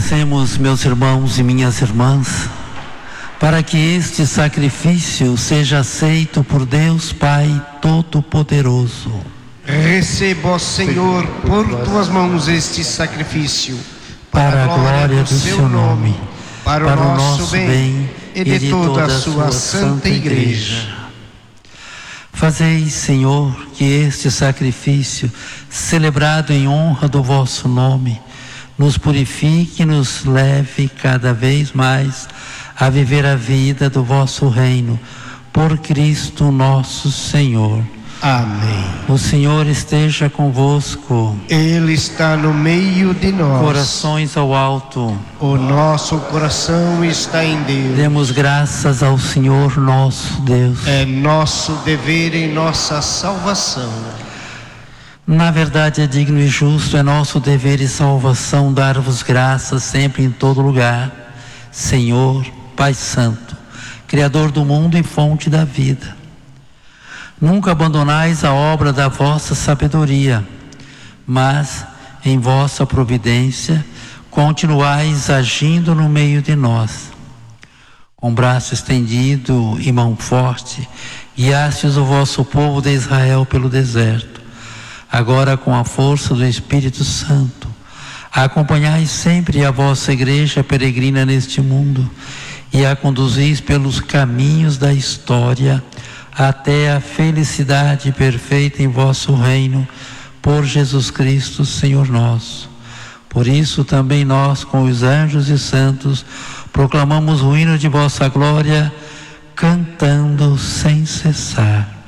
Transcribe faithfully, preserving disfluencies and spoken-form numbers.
Rezemos, meus irmãos e minhas irmãs, para que este sacrifício seja aceito por Deus Pai Todo-Poderoso. Receba, ó Senhor, por tuas mãos este sacrifício, para a glória do seu nome, para o nosso bem e de toda a sua santa Igreja. Fazei, Senhor, que este sacrifício, celebrado em honra do vosso nome, nos purifique e nos leve cada vez mais a viver a vida do vosso reino, por Cristo nosso Senhor. Amém. O Senhor esteja convosco. Ele está no meio de nós. Corações ao alto. O nosso coração está em Deus. Demos graças ao Senhor nosso Deus. É nosso dever e nossa salvação. Na verdade é digno e justo, é nosso dever e salvação dar-vos graças sempre em todo lugar, Senhor, Pai Santo, Criador do mundo e fonte da vida. Nunca abandonais a obra da vossa sabedoria, mas em vossa providência continuais agindo no meio de nós. Com braço estendido e mão forte, guiastes o vosso povo de Israel pelo deserto. Agora, com a força do Espírito Santo, acompanhai sempre a vossa igreja peregrina neste mundo e a conduzis pelos caminhos da história até a felicidade perfeita em vosso reino, por Jesus Cristo, Senhor nosso. Por isso também nós, com os anjos e santos, proclamamos o hino de vossa glória, cantando sem cessar.